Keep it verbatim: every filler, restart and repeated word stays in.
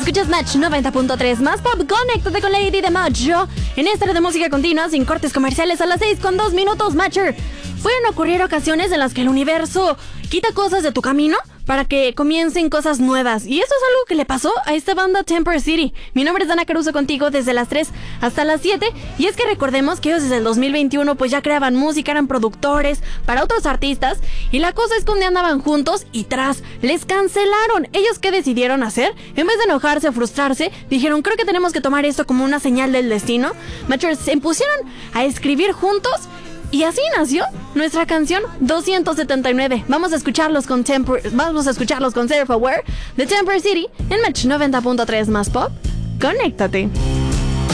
Escuchas Match noventa punto tres más pop. Conéctate con Lady de Macho en esta red de música continua sin cortes comerciales a las seis con dos minutos, Matcher. Pueden ocurrir ocasiones en las que el universo quita cosas de tu camino para que comiencen cosas nuevas. Y eso es algo que le pasó a esta banda Temper City. Mi nombre es Dana Caruso, contigo desde las tres hasta las siete. Y es que recordemos que ellos desde el dos mil veintiuno pues ya creaban música, eran productores para otros artistas. Y la cosa es que un día andaban juntos y tras, les cancelaron. ¿Ellos qué decidieron hacer? En vez de enojarse o frustrarse, dijeron, creo que tenemos que tomar esto como una señal del destino. Machers se pusieron a escribir juntos. Y así nació nuestra canción doscientos setenta y nueve. Vamos a escucharlos con Temper, vamos a escucharlos con Self Aware de Temper City en Match noventa punto tres más pop. Conéctate.